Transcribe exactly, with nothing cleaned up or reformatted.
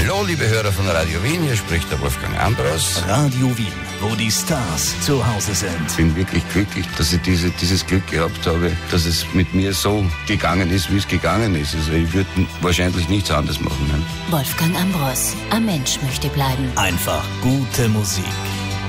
Hallo, liebe Hörer von Radio Wien, hier spricht der Wolfgang Ambros. Radio Wien, wo die Stars zu Hause sind. Ich bin wirklich glücklich, dass ich diese, dieses Glück gehabt habe, dass es mit mir so gegangen ist, wie es gegangen ist. Also ich würde wahrscheinlich nichts anderes machen. Ne? Wolfgang Ambros, ein Mensch möchte bleiben. Einfach gute Musik.